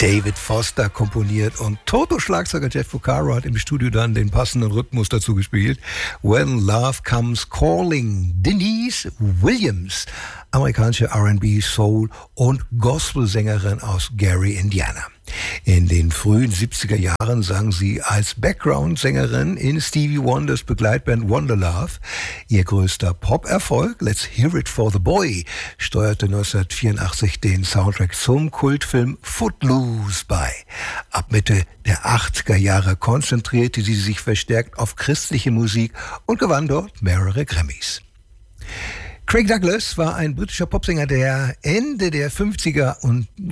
David Foster komponiert und Toto-Schlagzeuger Jeff Porcaro hat im Studio dann den passenden Rhythmus dazu gespielt. When Love Comes Calling. Denise Williams, amerikanische R&B, Soul und Gospelsängerin aus Gary, Indiana. In den frühen 70er Jahren sang sie als Background-Sängerin in Stevie Wonders Begleitband Wonderlove. Ihr größter Pop-Erfolg, Let's Hear It for the Boy, steuerte 1984 den Soundtrack zum Kultfilm Footloose bei. Ab Mitte der 80er Jahre konzentrierte sie sich verstärkt auf christliche Musik und gewann dort mehrere Grammys. Craig Douglas war ein britischer Popsänger, der Ende der 50er und